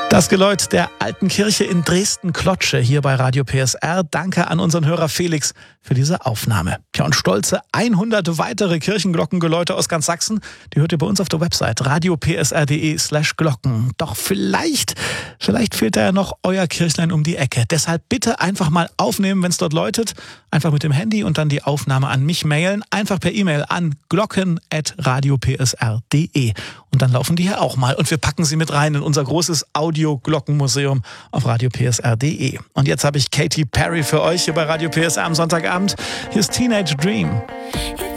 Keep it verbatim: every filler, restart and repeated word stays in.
Das Geläut der alten Kirche in Dresden-Klotsche hier bei Radio P S R. Danke an unseren Hörer Felix für diese Aufnahme. Ja, und stolze hundert weitere Kirchenglockengeläute aus ganz Sachsen, die hört ihr bei uns auf der Website radiopsr.de slash Glocken. Doch vielleicht, vielleicht fehlt da ja noch euer Kirchlein um die Ecke. Deshalb bitte einfach mal aufnehmen, wenn es dort läutet. Einfach mit dem Handy und dann die Aufnahme an mich mailen. Einfach per E-Mail an glocken at radiopsr.de. Und dann laufen die hier auch mal. Und wir packen sie mit rein in unser großes Audio-Glockenmuseum auf radiopsr punkt de. Und jetzt habe ich Katy Perry für euch hier bei Radio P S R am Sonntagabend. Hier ist Teenage Dream.